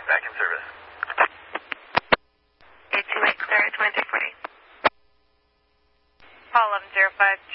back in service. 828 clear, 2340. Paul 1105,